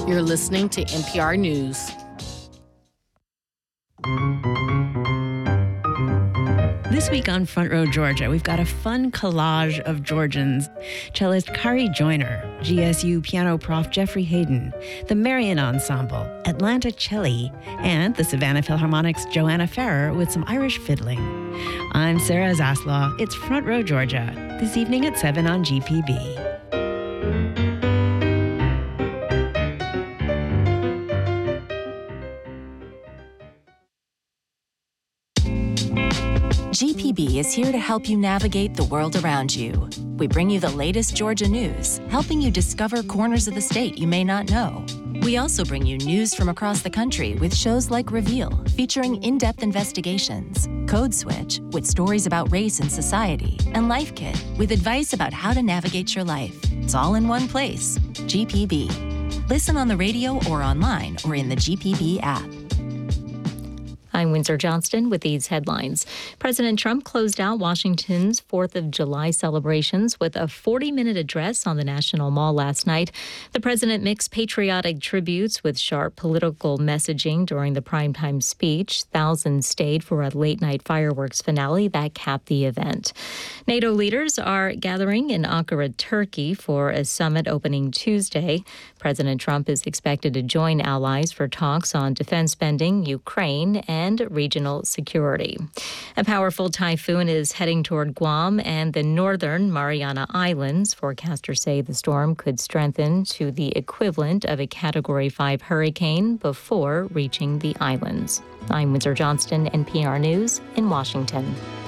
You're listening to NPR News. This week on Front Row Georgia, we've got a fun collage of Georgians. Cellist Kari Joyner, GSU piano prof Jeffrey Hayden, the Marian Ensemble, Atlanta Celli, and the Savannah Philharmonic's Joanna Farrer with some Irish fiddling. I'm Sarah Zaslaw. It's Front Row Georgia, this evening at 7 on GPB. GPB is here to help you navigate the world around you. We bring you the latest Georgia news, helping you discover corners of the state you may not know. We also bring you news from across the country with shows like Reveal, featuring in-depth investigations, Code Switch, with stories about race and society, and Life Kit, with advice about how to navigate your life. It's all in one place. GPB. Listen on the radio or online or in the GPB app. I'm Windsor Johnston with these headlines. President Trump closed out Washington's 4th of July celebrations with a 40-minute address on the National Mall last night. The president mixed patriotic tributes with sharp political messaging during the primetime speech. Thousands stayed for a late-night fireworks finale that capped the event. NATO leaders are gathering in Ankara, Turkey for a summit opening Tuesday. President Trump is expected to join allies for talks on defense spending, Ukraine, and regional security. A powerful typhoon is heading toward Guam and the northern Mariana Islands. Forecasters say the storm could strengthen to the equivalent of a Category 5 hurricane before reaching the islands. I'm Windsor Johnston, NPR News in Washington.